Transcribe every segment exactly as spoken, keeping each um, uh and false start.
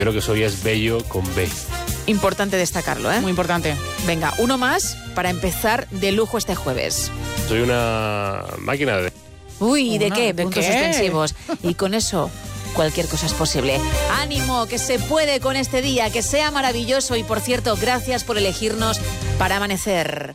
Creo que soy es bello con B. Importante destacarlo, ¿eh? Muy importante. Venga, uno más para empezar de lujo este jueves. Soy una máquina de... Uy, ¿de Una, qué? ¿de Puntos qué? suspensivos. Y con eso, cualquier cosa es posible. ¡Ánimo! Que se puede con este día, que sea maravilloso. Y por cierto, gracias por elegirnos para amanecer.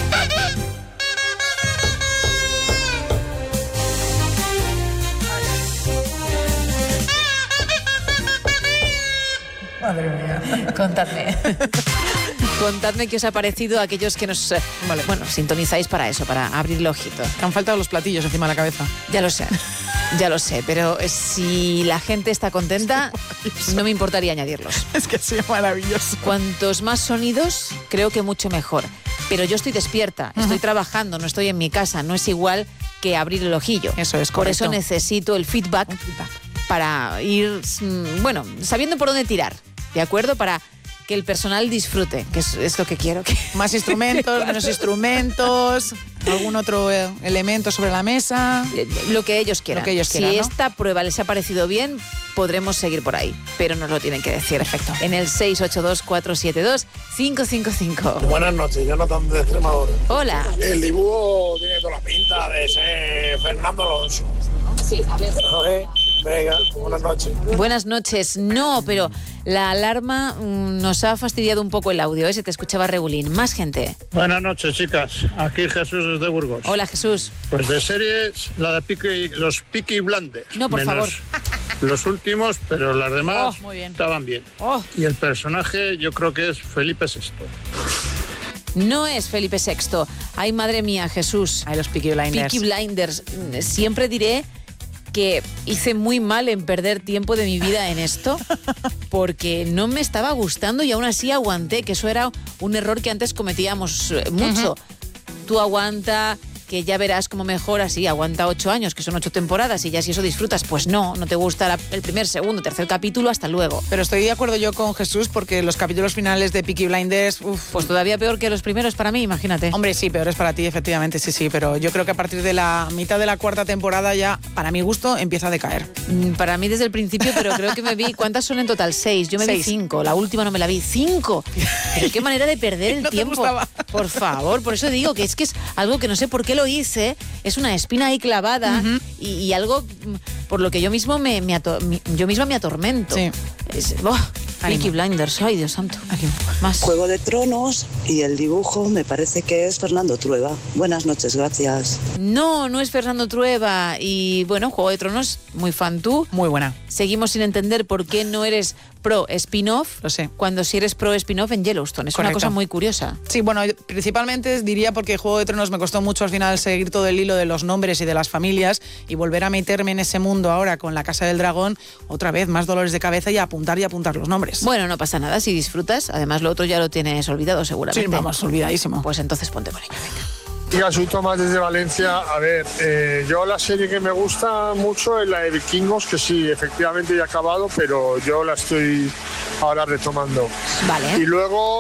Madre mía. Contadme. Contadme qué os ha parecido a aquellos que nos, Vale. bueno, sintonizáis para eso, para abrir el ojito. Te han faltado los platillos encima de la cabeza. Ya lo sé, ya lo sé, pero si la gente está contenta, no me importaría añadirlos. Es que sí, maravilloso. Cuantos más sonidos, creo que mucho mejor. Pero yo estoy despierta, estoy trabajando, no estoy en mi casa, no es igual que abrir el ojillo. Eso es Por correcto. eso necesito el feedback para ir, mm, bueno, sabiendo por dónde tirar, ¿de acuerdo? Para que el personal disfrute, que es, es lo que quiero. Que... Más instrumentos, menos instrumentos, algún otro eh, elemento sobre la mesa. Lo que ellos quieran. Lo que ellos quieran, si ¿no? esta prueba les ha parecido bien, podremos seguir por ahí, pero nos lo tienen que decir. Perfecto. En el seis ocho dos, cuatro siete dos, cinco cinco cinco. Buenas noches, Jonathan de Extremadura. Hola. El dibujo tiene toda la pinta de ser Fernando Alonso. Sí, a ver. ¿Eh? Venga, buenas noches. Buenas noches. No, pero la alarma mm, nos ha fastidiado un poco el audio, ¿eh? Se te escuchaba regulín. Más gente. Buenas noches, chicas. Aquí Jesús desde Burgos. Hola, Jesús. Pues de series, la de Peaky, los Peaky Blinders. No, por Menos los últimos, pero las demás Oh, muy bien. estaban bien. Oh. Y el personaje yo creo que es Felipe sexto. No es Felipe sexto. Ay, madre mía, Jesús. Ay, los Peaky Blinders. Peaky Blinders. Siempre diré que hice muy mal en perder tiempo de mi vida en esto porque no me estaba gustando y aún así aguanté, que eso era un error que antes cometíamos eh, mucho. Uh-huh. Tú aguanta, que ya verás cómo mejora, sí, aguanta ocho años, que son ocho temporadas y ya si eso disfrutas, pues no, no te gusta la, el primer, segundo, tercer capítulo, hasta luego. Pero estoy de acuerdo yo con Jesús porque los capítulos finales de Peaky Blinders, uf, Pues todavía peor que los primeros para mí, imagínate. hombre, sí, peor es para ti, efectivamente, sí, sí, pero yo creo que a partir de la mitad de la cuarta temporada ya, para mi gusto, empieza a decaer. Mm, Para mí desde el principio, pero creo que me vi... ¿Cuántas son en total? Seis. Yo me Seis. vi cinco. La última no me la vi. ¡Cinco! Pero qué manera de perder el No te tiempo. gustaba. Por favor, por eso digo que es que es algo que no sé por qué lo hice. Es una espina ahí clavada uh-huh. y, y algo mm, por lo que yo mismo me, me ato- mi- yo misma me atormento. Sí. Es, oh, Peaky Blinders, ay Dios santo. Más. Juego de Tronos y el dibujo me parece que es Fernando Trueba. Buenas noches, gracias. No, no es Fernando Trueba. Y bueno, Juego de Tronos, muy fan tú. Muy buena. Seguimos sin entender por qué no eres pro spin-off. Lo sé. Cuando sí eres pro spin-off en Yellowstone. Es Correcto. una cosa muy curiosa. Sí, bueno, principalmente diría porque Juego de Tronos me costó mucho al final seguir todo el hilo de los nombres y de las familias y volver a meterme en ese mundo ahora con la Casa del Dragón, otra vez más dolores de cabeza y apuntar y apuntar los nombres. Bueno, no pasa nada si disfrutas. Además, lo otro ya lo tienes olvidado seguramente. Sí, vamos, olvidadísimo. Pues entonces ponte con ello, venga. Diga, soy Tomás desde Valencia. A ver, eh, yo la serie que me gusta mucho es la de Vikingos, que sí, efectivamente ya he acabado, pero yo la estoy ahora retomando. Vale. Y luego,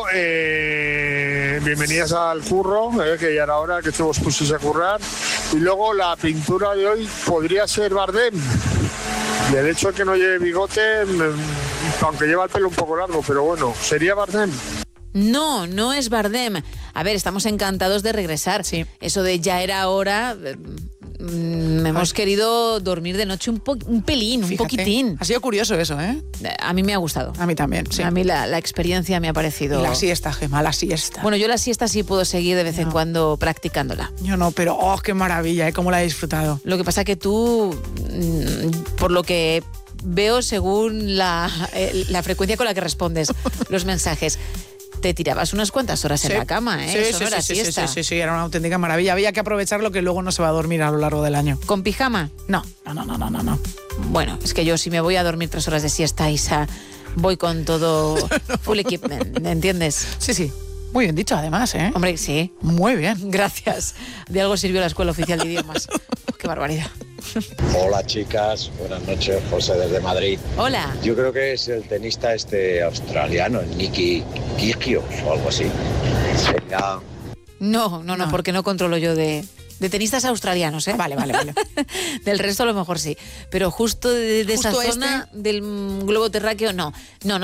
eh, bienvenidas al curro, eh, que ya era hora que todos pusiese a currar. Y luego la pintura de hoy podría ser Bardem. Y el hecho de que no lleve bigote, me- aunque lleva el pelo un poco largo, pero bueno, sería Bardem. No, no es Bardem. A ver, estamos encantados de regresar. Sí. Eso de ya era hora... eh, mm, hemos querido dormir de noche un, po- un pelín, un Fíjate. poquitín. Ha sido curioso eso, ¿eh? A mí me ha gustado. A mí también, sí. A mí la, la experiencia me ha parecido... Y la siesta, Gemma, la siesta. Bueno, yo la siesta sí puedo seguir de vez en No. cuando practicándola. Yo no, pero ¡oh, qué maravilla! ¿eh? ¿Cómo la he disfrutado? Lo que pasa que tú, mm, por lo que veo según la, eh, la frecuencia con la que respondes los mensajes, te tirabas unas cuantas horas en Sí. la cama, ¿eh? Sí, Eso sí, no era sí, sí, siesta. sí, sí, sí, era una auténtica maravilla. Había que aprovechar lo que luego no se va a dormir a lo largo del año. ¿Con pijama? No, no, no, no, no, no. no. Bueno, es que yo si me voy a dormir tres horas de siesta, Isa, voy con todo full equipment, ¿entiendes? Sí, sí. Muy bien dicho, además, ¿eh? Hombre, sí. Muy bien. Gracias. De algo sirvió la Escuela Oficial de Idiomas. Qué barbaridad. Hola chicas, buenas noches, José desde Madrid. Hola. Yo creo que es el tenista este australiano, el Nicky Kyrgios o algo así. Sería... No, no, no, No. porque no controlo yo de, de tenistas australianos, ¿eh? Vale, vale, vale. Del resto a lo mejor sí. Pero justo de, de esa Justo zona del mm, globo terráqueo, no. No, no